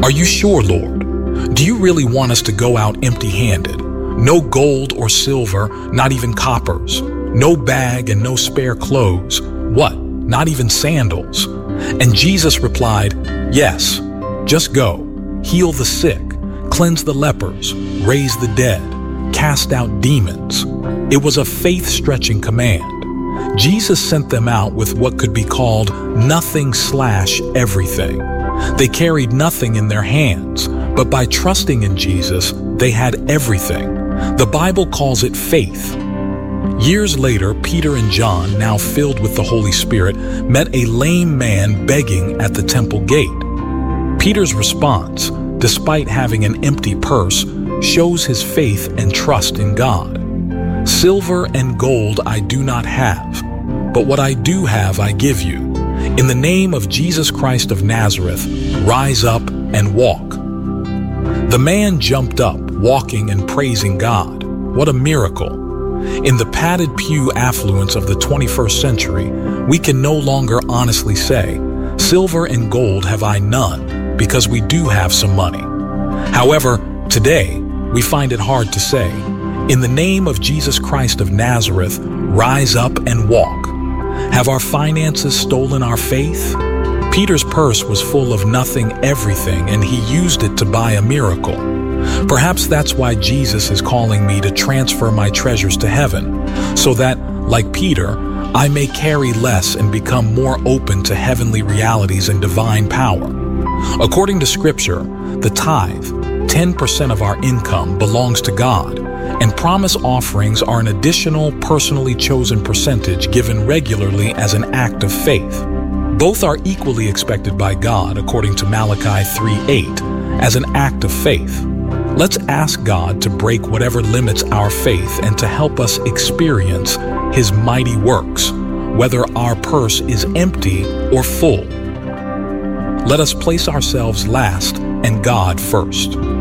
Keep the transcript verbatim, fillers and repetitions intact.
"Are you sure, Lord? Do you really want us to go out empty-handed? No gold or silver, not even coppers. No bag and no spare clothes. What? Not even sandals?" And Jesus replied, "Yes, just go, heal the sick, cleanse the lepers, raise the dead, cast out demons." It was a faith-stretching command. Jesus sent them out with what could be called nothing slash everything. They carried nothing in their hands, but by trusting in Jesus, they had everything. The Bible calls it faith. Years later, Peter and John, now filled with the Holy Spirit, met a lame man begging at the temple gate. Peter's response, despite having an empty purse, shows his faith and trust in God. "Silver and gold I do not have, but what I do have I give you. In the name of Jesus Christ of Nazareth, rise up and walk." The man jumped up, walking and praising God. What a miracle! In the padded pew affluence of the twenty-first century, we can no longer honestly say, "Silver and gold have I none," because we do have some money. However, today, we find it hard to say, "In the name of Jesus Christ of Nazareth, rise up and walk." Have our finances stolen our faith? Peter's purse was full of nothing everything, and he used it to buy a miracle. Perhaps that's why Jesus is calling me to transfer my treasures to heaven, so that, like Peter, I may carry less and become more open to heavenly realities and divine power. According to Scripture, the tithe, ten percent of our income, belongs to God, and promise offerings are an additional personally chosen percentage given regularly as an act of faith. Both are equally expected by God, according to Malachi three eight, as an act of faith. Let's ask God to break whatever limits our faith and to help us experience His mighty works, whether our purse is empty or full. Let us place ourselves last and God first.